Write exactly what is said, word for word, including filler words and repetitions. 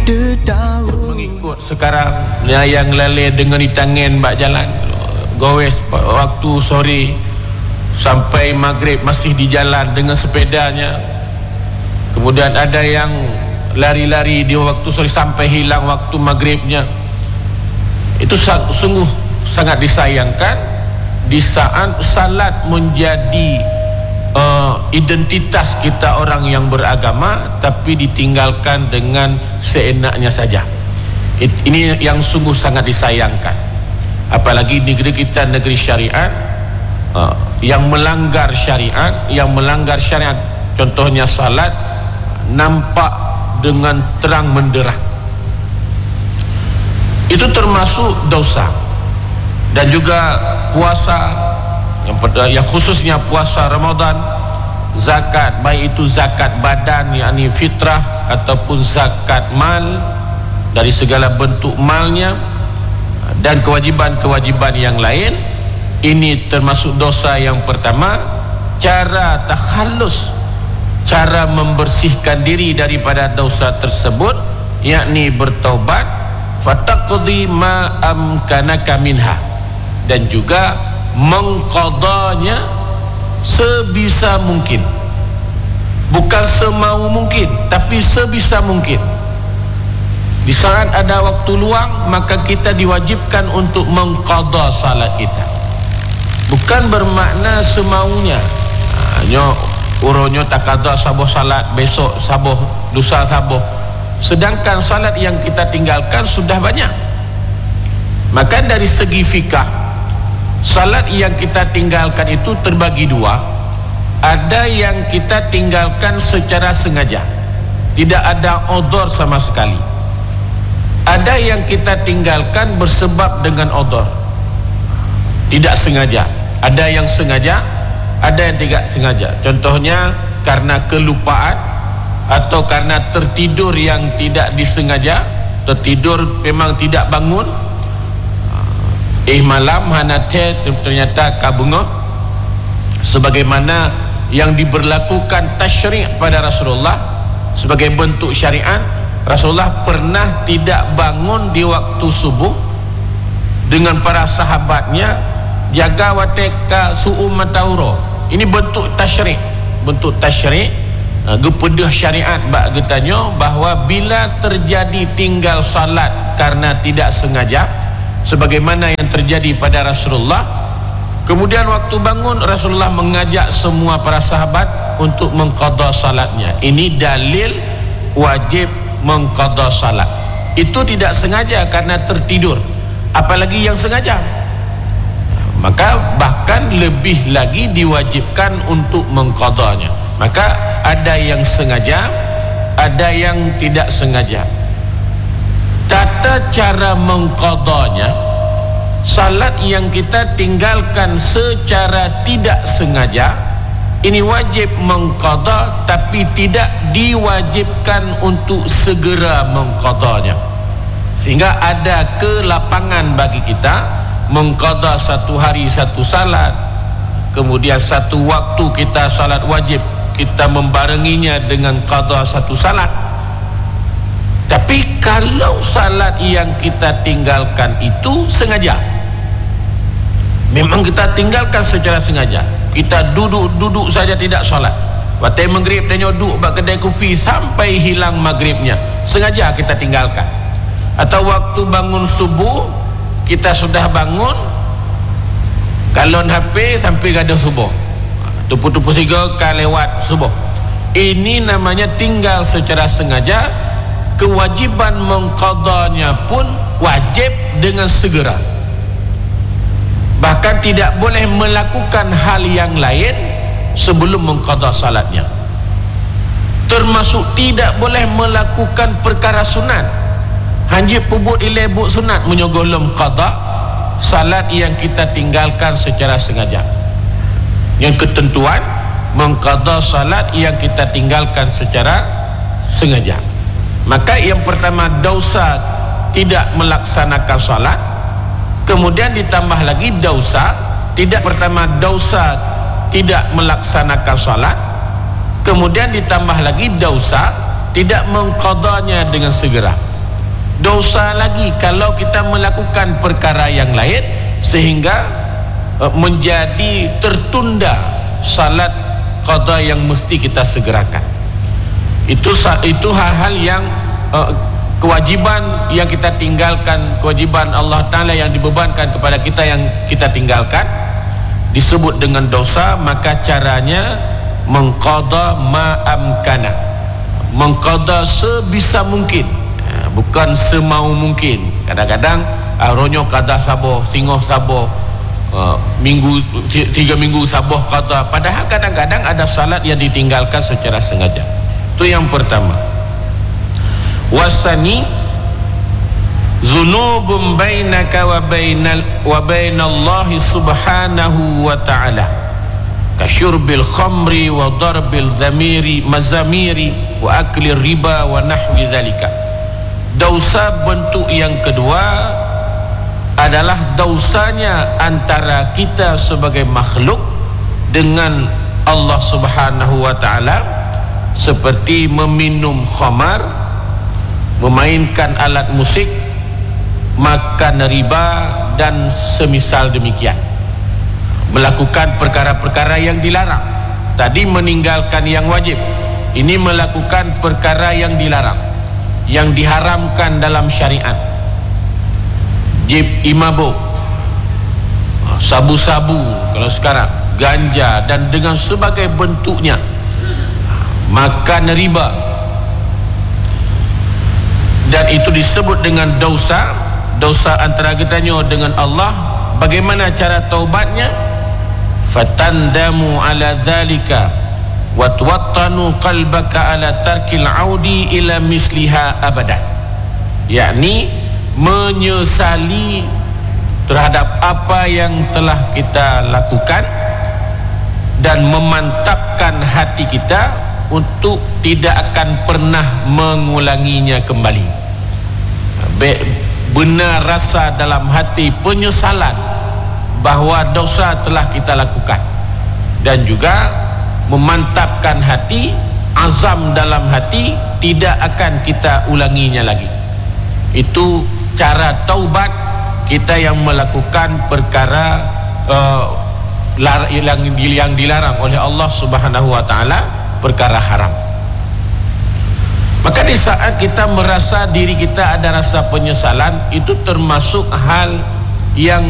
Mengikut sekarang yang lalai dengan di tangan bak jalan gowes waktu sore sampai maghrib masih di jalan dengan sepedanya. Kemudian ada yang lari-lari di waktu sore sampai hilang waktu maghribnya. Itu sungguh sangat disayangkan di saat salat menjadi uh, identitas kita orang yang beragama, tapi ditinggalkan dengan seenaknya saja. Ini yang sungguh sangat disayangkan. Apalagi negeri kita negeri syariat, uh, yang melanggar syariat, yang melanggar syariat, contohnya salat, nampak dengan terang menderang. Itu termasuk dosa. Dan juga puasa, yang, yang khususnya puasa Ramadan, zakat, baik itu zakat badan yakni fitrah ataupun zakat mal dari segala bentuk malnya, dan kewajiban-kewajiban yang lain. Ini termasuk dosa yang pertama. Cara takhallus, cara membersihkan diri daripada dosa tersebut, yakni bertaubat, fataqdi ma amkanaka minha, dan juga mengqadanya sebisa mungkin, bukan semau mungkin, tapi sebisa mungkin. Di saat ada waktu luang, maka kita diwajibkan untuk mengqada salat kita. Bukan bermakna semaunya, hanya uronyo tak qada saboh salat, besok saboh, lusa saboh, sedangkan salat yang kita tinggalkan sudah banyak. Maka dari segi fikah, salat yang kita tinggalkan itu terbagi dua. Ada yang kita tinggalkan secara sengaja, tidak ada odor sama sekali. Ada yang kita tinggalkan bersebab dengan odor, tidak sengaja. Ada yang sengaja, ada yang tidak sengaja. Contohnya karena kelupaan atau karena tertidur yang tidak disengaja. Tertidur memang tidak bangun, eh malam hanate ternyata kabungah, sebagaimana yang diberlakukan tasyri' pada Rasulullah sebagai bentuk syariat. Rasulullah pernah tidak bangun di waktu subuh dengan para sahabatnya, jaga wateka su'um matauro. Ini bentuk tasyri', bentuk tasyri', gepedah syariat bak getanya, bahawa bila terjadi tinggal salat karena tidak sengaja, sebagaimana yang terjadi pada Rasulullah, kemudian waktu bangun Rasulullah mengajak semua para sahabat untuk mengqada salatnya. Ini dalil wajib mengqada salat. Itu tidak sengaja karena tertidur, apalagi yang sengaja, maka bahkan lebih lagi diwajibkan untuk mengqadanya. Maka ada yang sengaja, ada yang tidak sengaja. Tata cara mengqadanya, salat yang kita tinggalkan secara tidak sengaja, ini wajib mengqada, tapi tidak diwajibkan untuk segera mengqadanya. Sehingga ada kelapangan bagi kita mengqada satu hari satu salat, kemudian satu waktu kita salat wajib, kita membarenginya dengan qada satu salat. Tapi kalau salat yang kita tinggalkan itu sengaja, memang kita tinggalkan secara sengaja, kita duduk-duduk saja tidak salat, waktu maghrib dan duduk bak kedai kopi sampai hilang maghribnya, sengaja kita tinggalkan. Atau waktu bangun subuh, kita sudah bangun, kalon H P sampai gaduh subuh, tupu-tupu siga kan lewat subuh. Ini namanya tinggal secara sengaja. Kewajiban mengqadanya pun wajib dengan segera. Bahkan tidak boleh melakukan hal yang lain sebelum mengqada salatnya. Termasuk tidak boleh melakukan perkara sunat. Hanya pubut ilai buk sunat menyogolom qada salat yang kita tinggalkan secara sengaja. Yang ketentuan mengqada salat yang kita tinggalkan secara sengaja. Maka yang pertama, dosa tidak melaksanakan salat. Kemudian ditambah lagi dosa, tidak pertama dosa tidak melaksanakan salat, kemudian ditambah lagi dosa tidak mengqadanya dengan segera. dosa lagi kalau kita melakukan perkara yang lain sehingga uh, menjadi tertunda salat qada yang mesti kita segerakan. Itu itu hal-hal yang uh, kewajiban yang kita tinggalkan, kewajiban Allah Ta'ala yang dibebankan kepada kita yang kita tinggalkan disebut dengan dosa. Maka caranya mengqada ma'amkana, mengqada sebisa mungkin, bukan semau mungkin. Kadang-kadang uh, ronyok qada saboh, singoh saboh, uh, minggu tiga minggu saboh qada, padahal kadang-kadang ada salat yang ditinggalkan secara sengaja. Itu yang pertama. Wasani zunubun bainaka wa bainal wa bainallahi subhanahu wa ta'ala kasyurbil khamri wa darbil dhamiri mazamiri wa akli riba wa nahwi dhalika. Dosa bentuk yang kedua adalah dosanya antara kita sebagai makhluk dengan Allah Subhanahu wa ta'ala, seperti meminum khamar, memainkan alat musik, makan riba dan semisal demikian. Melakukan perkara-perkara yang dilarang. Tadi meninggalkan yang wajib, ini melakukan perkara yang dilarang, yang diharamkan dalam syariat. Jib imabuk, sabu-sabu kalau sekarang, ganja dan dengan sebagai bentuknya, makan riba, dan itu disebut dengan dosa. Dosa antara kitanya dengan Allah. Bagaimana cara taubatnya? Fatandamu ala dhalika wa tuwattanu qalbaka ala tarkil audi ila misliha abadan, yakni menyesali terhadap apa yang telah kita lakukan dan memantapkan hati kita untuk tidak akan pernah mengulanginya kembali. Benar rasa dalam hati penyesalan bahawa dosa telah kita lakukan, dan juga memantapkan hati, azam dalam hati tidak akan kita ulanginya lagi. Itu cara taubat kita yang melakukan perkara uh, yang, yang dilarang oleh Allah Subhanahu wa ta'ala, perkara haram. Maka di saat kita merasa diri kita ada rasa penyesalan, itu termasuk hal yang